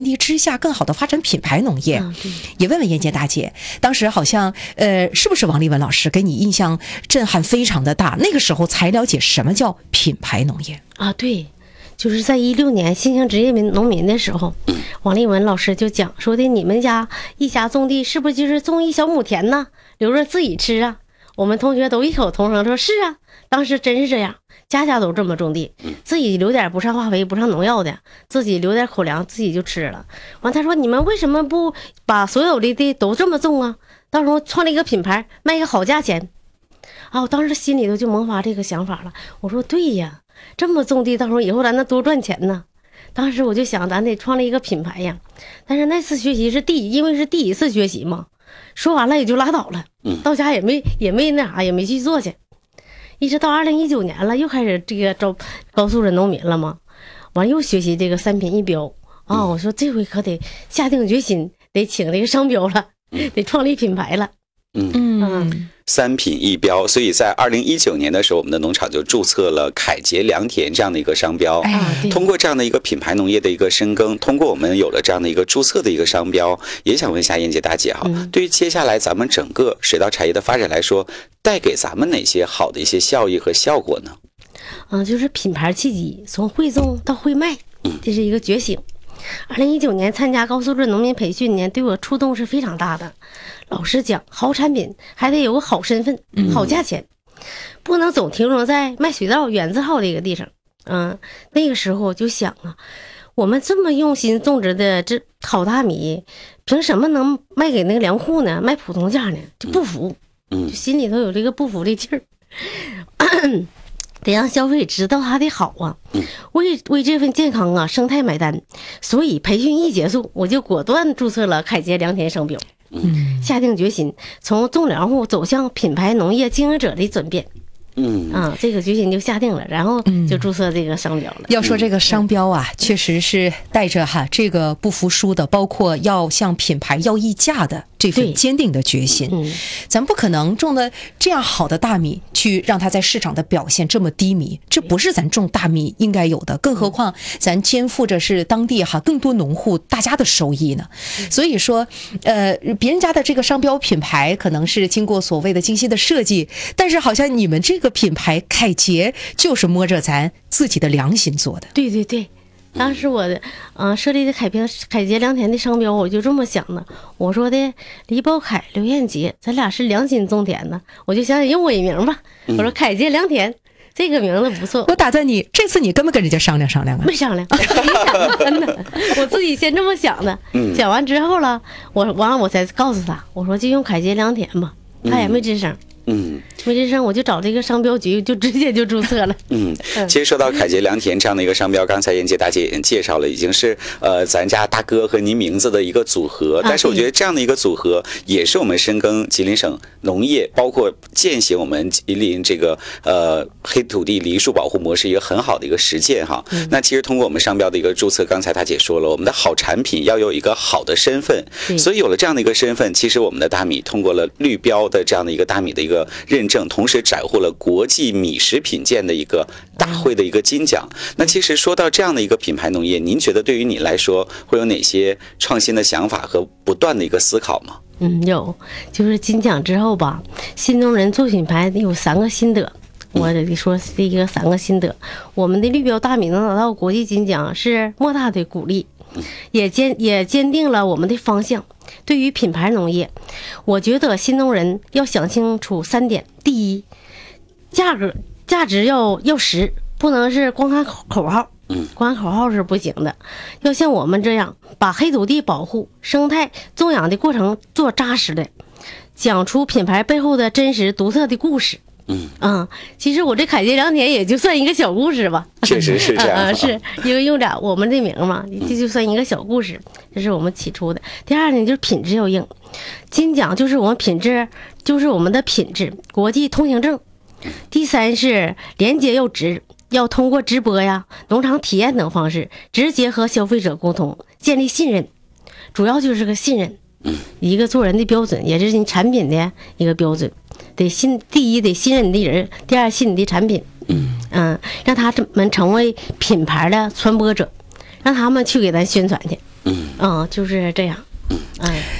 力之下更好的发展品牌农业。也问问燕姐大姐，当时好像是不是王丽文老师给你印象震撼非常的大，那个时候才了解什么叫品牌农业啊？对，就是在16年新型职业农民的时候，王丽文老师就讲说的，你们家一家种地是不是就是种一小亩田呢，留着自己吃啊？我们同学都异口同声说是啊，当时真是这样，家家都这么种地，自己留点不上化肥不上农药的，自己留点口粮自己就吃了。完他说你们为什么不把所有的地都这么种啊，到时候创立一个品牌卖个好价钱啊？我当时心里头就萌发这个想法了，我说对呀，这么种地到时候以后咱能多赚钱呢。当时我就想咱得创立一个品牌呀，但是那次学习是因为是第一次学习嘛，说完了也就拉倒了，到家也没那啥，也没去做去。一直到2019年了，又开始这个招高素质农民了嘛，完又学习这个3品1标啊，我说这回可得下定决心，得请这个商标了，得创立品牌了。 3品1标，所以在2019年的时候，我们的农场就注册了凯捷良田这样的一个商标。通过这样的一个品牌农业的一个深耕，通过我们有了这样的一个注册的一个商标，也想问一下燕姐大姐哈，对于接下来咱们整个水稻产业的发展来说，带给咱们哪些好的一些效益和效果呢？ 就是品牌契机，从会种到会卖，这是一个觉醒。2019年参加高素质农民培训呢，对我触动是非常大的。老师讲，好产品还得有个好身份、好价钱，不能总停留在卖水稻远字号这个地上。那个时候就想啊，我们这么用心种植的这好大米，凭什么能卖给那个粮库呢？卖普通价呢？就不服，就心里头有这个不服的劲儿。得让消费者知道它的好啊，为这份健康啊生态买单。所以培训一结束，我就果断注册了凯捷良田商标，下定决心从种粮户走向品牌农业经营者的转变。这个决心就下定了，然后就注册这个商标了。 要说这个商标啊，确实是带着这个不服输的，包括要向品牌要溢价的这份坚定的决心。咱不可能种的这样好的大米去让它在市场的表现这么低迷，这不是咱种大米应该有的，更何况咱肩负着是当地更多农户大家的收益呢。所以说别人家的这个商标品牌可能是经过所谓的精心的设计，但是好像你们这个品牌凯捷就是摸着咱自己的良心做的。 对对对，当时我的设立的凯捷良田的商标，我就这么想的。我说的李宝凯、刘艳杰，咱俩是良心种田呢，我就想用伪名吧。我说凯捷良田这个名字不错。 我打断你，这次你跟不跟人家商量商量啊？ 没商量，我自己想的，真的，我自己先这么想的。想完之后了，我才告诉他，我说就用凯捷良田吧，他也没吱声。没吱声，我就找这个商标局，就直接就注册了。 其实说到凯捷良田这样的一个商标，刚才燕姐大姐已经介绍了，已经是咱家大哥和您名字的一个组合。但是我觉得这样的一个组合，也是我们深耕吉林省农业，包括践行我们吉林这个黑土地梨树保护模式一个很好的一个实践哈。那其实通过我们商标的一个注册，刚才大姐说了，我们的好产品要有一个好的身份，所以有了这样的一个身份，其实我们的大米通过了绿标的这样的一个大米的一个认证，同时斩获了国际米食品鉴的一个大会的一个金奖。那其实说到这样的一个品牌农业，您觉得对于你来说会有哪些创新的想法和不断的一个思考吗？ 有，就是金奖之后吧，新农人做品牌有3个心得。我得说这个3个心得，我们的绿标大米能拿到国际金奖是莫大的鼓励，也坚定了我们的方向。对于品牌农业，我觉得新农人要想清楚3点：第一，价值要实，不能是光喊口号，光喊口号是不行的。要像我们这样，把黑土地保护、生态种养的过程做扎实的，讲出品牌背后的真实独特的故事。其实我这凯捷良田也就算一个小故事吧， 确实是这样， 是因为用着我们这名嘛，这就算一个小故事，这是我们起初的。第二呢，就是品质要硬，金奖就是我们品质，就是我们的品质国际通行证。第三是连接要直，要通过直播呀、农场体验等方式，直接和消费者沟通，建立信任，主要就是个信任，一个做人的标准，也是你产品的一个标准。第一得信任你的人，第二信你的产品，让他们成为品牌的传播者，让他们去给咱宣传去。 就是这样。